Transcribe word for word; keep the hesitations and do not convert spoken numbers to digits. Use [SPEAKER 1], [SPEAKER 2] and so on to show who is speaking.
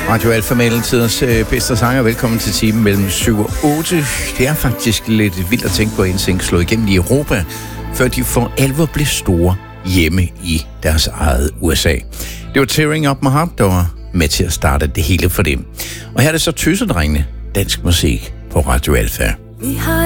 [SPEAKER 1] Radio Alfa Mellemtidens øh, bedste sanger. Velkommen til timen mellem syv og otte. Det er faktisk lidt vildt at tænke på, at N Sync slog igennem i Europa, før de for alvor blev store hjemme i deres eget U S A. Det var Tearing Up My Heart, der var med til at starte det hele for dem. Og her er det så Tøsedrengene, dansk musik på Radio Alfa.